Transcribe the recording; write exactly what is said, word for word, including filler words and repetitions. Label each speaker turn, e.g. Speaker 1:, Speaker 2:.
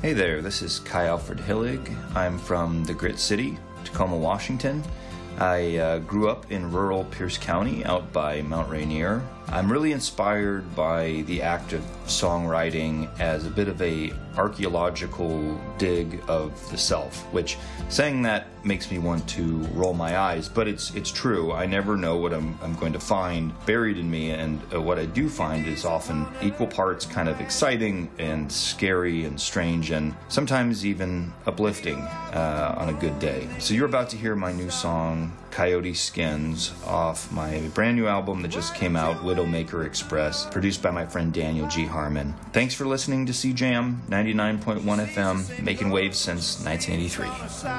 Speaker 1: Hey there, this is Kai Alfred Hillig. I'm from the Grit City, Tacoma, Washington. I uh, grew up in rural Pierce County out by Mount Rainier. I'm really inspired by the act of songwriting as a bit of a archaeological dig of the self, which saying that makes me want to roll my eyes, but it's it's true. I never know what I'm, I'm going to find buried in me, and uh, what I do find is often equal parts kind of exciting and scary and strange and sometimes even uplifting uh, on a good day. So you're about to hear my new song, Coyote Skins, off my brand new album that just came out, Widowmaker Express, produced by my friend Daniel G. Harmon. Thanks for listening to C-Jam ninety-nine point one F M, making waves since nineteen eighty-three.